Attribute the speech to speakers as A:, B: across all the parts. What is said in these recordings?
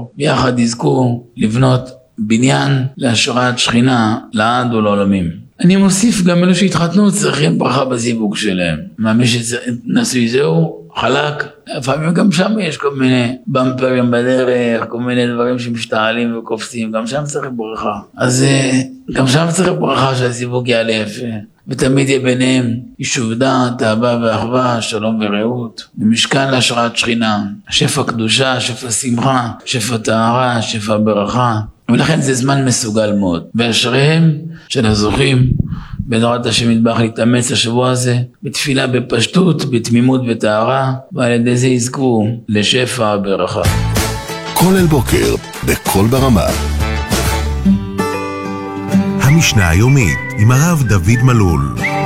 A: טהור, ביחד יזכו לבנות בניין להשראת שכינה לעד ולעולמים. אני מוסיף גם אלו שהתחתנו צריכים ברכה בזיווג שלהם. מי שנשוי זהו חלק, לפעמים גם שם יש כל מיני במפרים בדרך, כל מיני דברים שמשתעלים וקופצים, גם שם צריך ברכה. אז גם שם צריך ברכה שהזיווג יעלה יפה, ותמיד יהיה ביניהם יישוב דעת, אהבה ואחווה, שלום ורעות, במשכן להשראת שכינה, שפע קדושה, שפע שמחה, שפע טהרה, שפע ברכה. ולכן זה זמן מסוגל מאוד, ואשריהם של הזוכים בעזרת השם יתברך להתאמץ השבוע הזה בתפילה בפשטות, בתמימות וטהרה, ועל ידי זה יזכו לשפע ברכה.
B: כולל בוקר בקול ברמה. המשנה היומית עם הרב דוד מלול.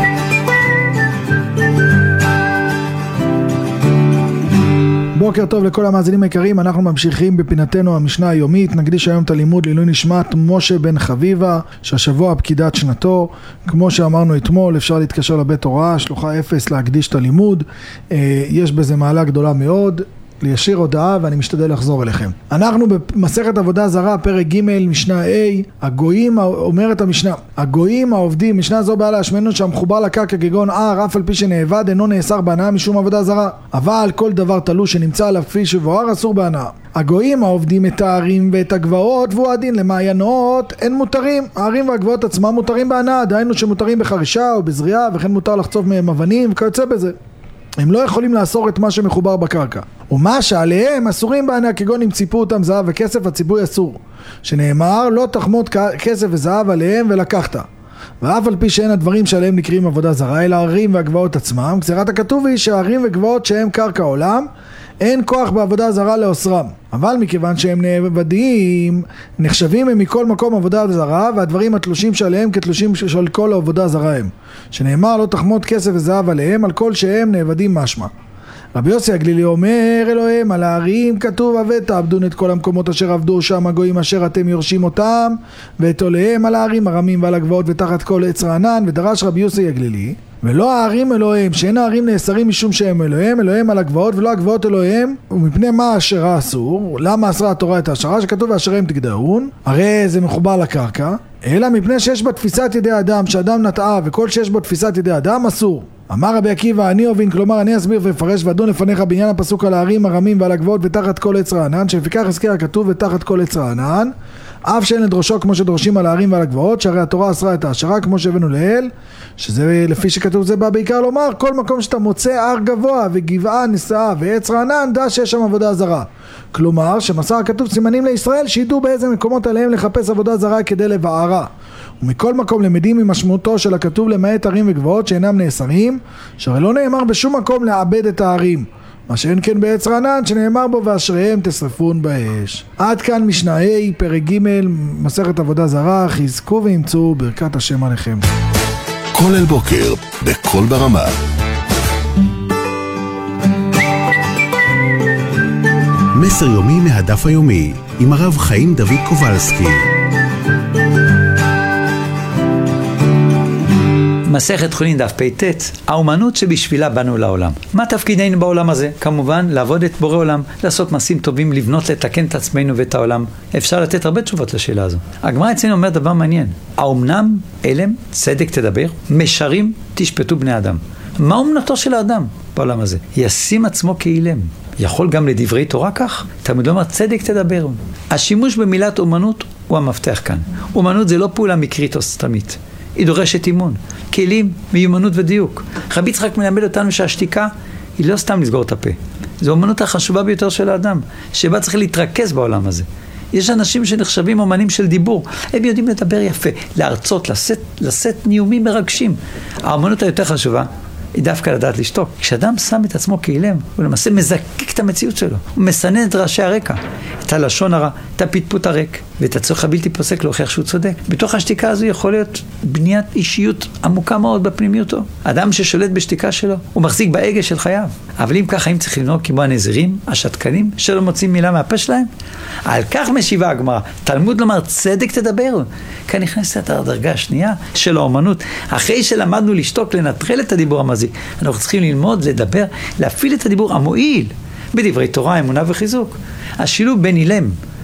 C: בוקר טוב לכל המאזינים היקרים, אנחנו ממשיכים בפינתנו המשנה היומית. נקדיש היום את הלימוד לעילוי נשמת משה בן חביבה, שהשבוע פקידת שנתו. כמו שאמרנו אתמול, אפשר להתקשר לבית הוראה, שלוחה 0 להקדיש את הלימוד. יש בזה מעלה גדולה מאוד. לישיר הודעה ואני משתדל לחזור אליכם. אנחנו במסכת עבודה זרה, פרק ג' משנה A, הגויים, אומרת המשנה, הגויים העובדים, משנה זו בעלה השמנו שהמחובר לקרקע כגון אף על פי שנאבד אינו נאסר בהנאה משום עבודה זרה, אבל כל דבר תלוש שנמצא עליו כפי שבוער אסור בהנאה. הגויים העובדים את הערים ואת הגבעות והוא הדין למעיינות אין מותרים. הערים והגבעות עצמם מותרים בהנאה, דהיינו שמותרים בחרישה או בזריעה, וכן מותר לחצוב מהם אבנים וכיוצא בזה. הם לא יכולים לאסור את מה שמחובר בקרקע. ומה שעליהם אסורים בהנאה כגון אם ציפו אותם זהב וכסף, הציפוי אסור. שנאמר לא תחמוד כסף וזהב עליהם ולקחת. ואף על פי שאין הדברים שעליהם נקראים עבודה זרה אלא הערים והגבעות עצמם, גזירת הכתוב היא שהערים וגבעות שהם קרקע עולם אין כוח בעבודה זרה לאוסרם. אבל מכיוון שהם נאבדים, נחשבים הם מכל מקום עבודה זרה, והדברים התלושים שעליהם כתלושים של כל העבודה זרה הם. שנאמר לא תחמוד כסף וזהב עליהם על כל שהם נאבדים משמע. רבי יוסי הגלילי אומר אלוהים על הערים כתוב ותעבדון את כל המקומות אשר עבדו שם הגויים אשר אתם יורשים אותם ואת עליהם על הערים הרמים ועל הגבעות ותחת כל עץ רענן. ודרש רבי יוסי הגלילי ולא הערים אלוהים שאין הערים נאסרים משום שהם אלוהים, אלוהים על הגבעות ולא הגבעות אלוהים. ומפני מה השרה אסור? למה אסרה התורה את השרה שכתוב ואשריהם תגדעון? הרי זה מחובר לקרקע, אלא מפני שיש בה תפיסת ידי אדם שאדם נטעה וכל שיש בו תפיסת ידי אדם אסור. אמר רבי עקיבא אני אובין, כלומר אני אסביר ופרש ואדון לפניך בעניין הפסוק על הערים הרמים ועל הגבעות ותחת כל עץ רענן, שלפיכך הזכיר הכתוב ותחת כל עץ רענן, אף שאין לדרושו כמו שדורשים על הערים ועל הגבעות, שהרי התורה אסרה את ההשערה כמו שהבאנו לאל, שזה לפי שכתוב זה בא בעיקר לומר כל מקום שאתה מוצא הר גבוה וגבעה נשאה ועץ רענן דע שיש שם עבודה זרה. כלומר שמסר הכתוב סימנים לישראל שידעו באיזה מקומות עליהם לחפש עבודה זרה כדי לבערה. ומכל מקום למדים ממשמעותו של הכתוב למעט ערים וגבעות שאינם נאסרים, שהרי לא נאמר בשום מקום לעבד את הערים, מה שאין כן בעץ רענן שנאמר בו ואשריהם תשרפון באש. עד כאן משנה A, פרק ג' מסכת עבודה זרה. חזקו ואמצו ברכת השם עליכם.
B: כולל בוקר בקול ברמה. מסר יומי מהדף היומי עם הרב חיים דוד קובלסקי.
D: מסכת חולין דף פ"ט, האומנות שבשבילה באנו לעולם. מה תפקידנו בעולם הזה? כמובן, לעבוד את בורא עולם, לעשות מעשים טובים, לבנות, לתקן את עצמנו ואת העולם. אפשר לתת הרבה תשובות לשאלה הזו. הגמרא אצלנו אומר דבר מעניין. האומנם אלם צדק תדבר, משרים תשפטו בני אדם. מה אומנתו של האדם בעולם הזה? ישים עצמו כאילם. יכול גם לדברי תורה כך? תלמוד לומר צדק תדבר. השימוש במילת אומנות הוא המפתח כאן. אומנות זה לא פעולה מקרית או סתמית. היא דורשת אימון, כלים, מיומנות ודיוק. רבי יצחק מלמד אותנו שהשתיקה היא לא סתם לסגור את הפה. זו האמנות החשובה ביותר של האדם, שבה צריך להתרכז בעולם הזה. יש אנשים שנחשבים אומנים של דיבור. הם יודעים לדבר יפה, להרצות, לשאת נאומים מרגשים. האמנות היותר חשובה היא דווקא לדעת לשתוק. כשאדם שם את עצמו כאילם, הוא למעשה מזקק את המציאות שלו. הוא מסנן את רעשי הרקע, את הלשון הרע, את הפטפוט הריק, ואת הצורך הבלתי פוסק להוכיח שהוא צודק. בתוך השתיקה הזו יכול להיות בניית אישיות עמוקה מאוד בפנימיותו. אדם ששולט בשתיקה שלו, הוא מחזיק בהגה של חייו. אבל אם כך, האם צריך לנהוג כמו הנזירים, השתקנים, שלא מוצאים מילה מהפה שלהם? על כך משיבה הגמרא, תלמוד לומר צדק תדבר. כאן נכנסת את הדרגה השנייה של האומנות. אחרי שלמדנו לשתוק, לנטרל את הדיבור המזיק, אנחנו צריכים ללמוד, לדבר, להפעיל את הדיבור המועיל, בדברי תורה, אמונה וחיזוק. השילוב בין אילם